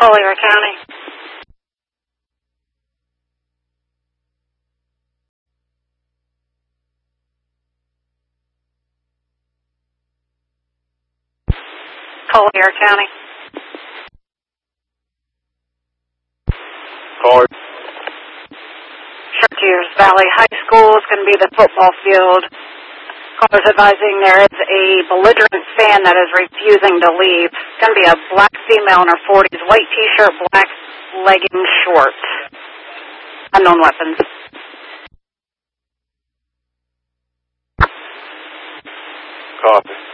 Collier County. Collier County. Collier. Chartiers Valley High School is going to be the football field. Callers advising there is a belligerent fan that is refusing to leave. It's going to be a black female in her 40s, white t-shirt, black leggings, shorts. Unknown weapons. Copy.